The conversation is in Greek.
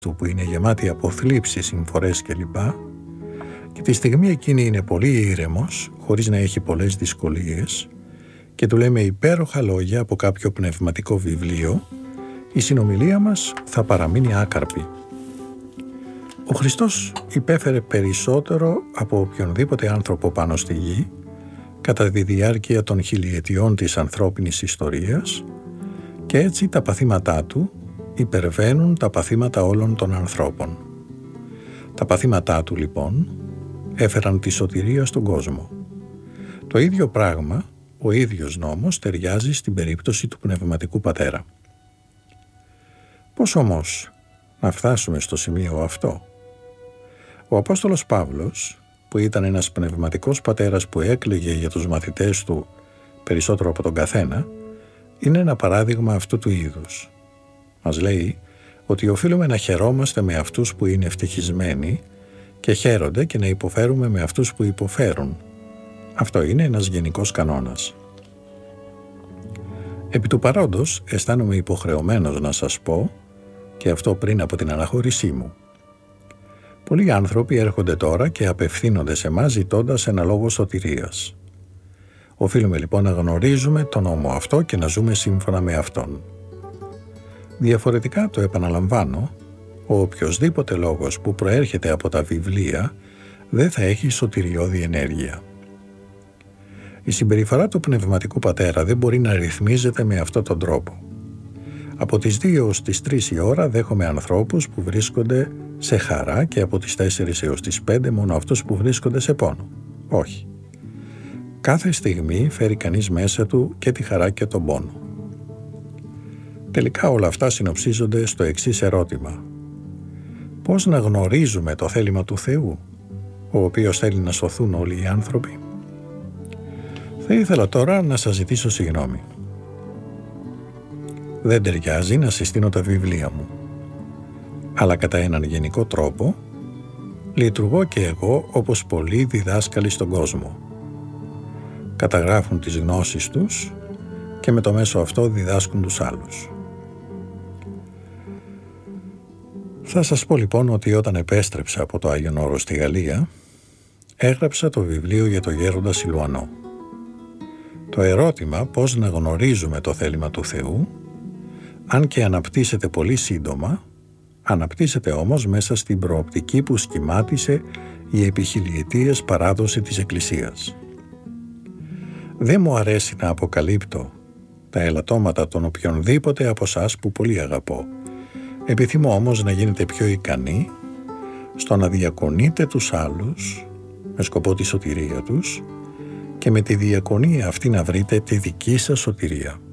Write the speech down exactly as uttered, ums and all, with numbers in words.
του που είναι γεμάτη από θλίψεις, συμφορές κλπ. Και τη στιγμή εκείνη είναι πολύ ήρεμος, χωρίς να έχει πολλές δυσκολίες, και του λέμε υπέροχα λόγια από κάποιο πνευματικό βιβλίο, η συνομιλία μας θα παραμείνει άκαρπη. Ο Χριστός υπέφερε περισσότερο από οποιονδήποτε άνθρωπο πάνω στη γη κατά τη διάρκεια των χιλιετιών της ανθρώπινης ιστορίας, και έτσι τα παθήματά του υπερβαίνουν τα παθήματα όλων των ανθρώπων. Τα παθήματά του λοιπόν έφεραν τη σωτηρία στον κόσμο. Το ίδιο πράγμα, ο ίδιος νόμος ταιριάζει στην περίπτωση του Πνευματικού Πατέρα. Πώς όμως να φτάσουμε στο σημείο αυτό? Ο Απόστολος Παύλος, που ήταν ένας πνευματικός πατέρας που έκλαιγε για τους μαθητές του περισσότερο από τον καθένα, είναι ένα παράδειγμα αυτού του είδους. Μας λέει ότι οφείλουμε να χαιρόμαστε με αυτούς που είναι ευτυχισμένοι και χαίρονται και να υποφέρουμε με αυτούς που υποφέρουν. Αυτό είναι ένας γενικός κανόνας. Επί του παρόντος αισθάνομαι υποχρεωμένος να σας πω, και αυτό πριν από την αναχώρησή μου. Πολλοί άνθρωποι έρχονται τώρα και απευθύνονται σε εμάς ζητώντας ένα λόγο σωτηρίας. Οφείλουμε λοιπόν να γνωρίζουμε τον νόμο αυτό και να ζούμε σύμφωνα με αυτόν. Διαφορετικά, το επαναλαμβάνω, ο οποιοσδήποτε λόγος που προέρχεται από τα βιβλία δεν θα έχει σωτηριώδη ενέργεια. Η συμπεριφορά του Πνευματικού Πατέρα δεν μπορεί να ρυθμίζεται με αυτόν τον τρόπο. Από τις δύο ως τις τρεις η ώρα δέχομαι ανθρώπους που βρίσκονται σε χαρά και από τις τέσσερις έως τις πέντε μόνο αυτούς που βρίσκονται σε πόνο. Όχι. Κάθε στιγμή φέρει κανείς μέσα του και τη χαρά και τον πόνο. Τελικά όλα αυτά συνοψίζονται στο εξής ερώτημα. Πώς να γνωρίζουμε το θέλημα του Θεού, ο οποίος θέλει να σωθούν όλοι οι άνθρωποι? Θα ήθελα τώρα να σας ζητήσω συγγνώμη. Δεν ταιριάζει να συστήνω τα βιβλία μου, αλλά κατά έναν γενικό τρόπο λειτουργώ και εγώ όπως πολλοί διδάσκαλοι στον κόσμο. Καταγράφουν τις γνώσεις τους και με το μέσο αυτό διδάσκουν τους άλλους. Θα σας πω λοιπόν ότι όταν επέστρεψα από το Άγιον Όρος στη Γαλλία, έγραψα το βιβλίο για το Γέροντα Σιλουανό. Το ερώτημα πώς να γνωρίζουμε το θέλημα του Θεού, αν και αναπτύσσεται πολύ σύντομα, αναπτύσσεται όμως μέσα στην προοπτική που σχημάτισε η επιχιλιετίες παράδοση της Εκκλησίας. Δεν μου αρέσει να αποκαλύπτω τα ελαττώματα των οποιονδήποτε από εσάς που πολύ αγαπώ. Επιθυμώ όμως να γίνετε πιο ικανοί στο να διακονείτε τους άλλους με σκοπό τη σωτηρία τους και με τη διακονία αυτή να βρείτε τη δική σας σωτηρία.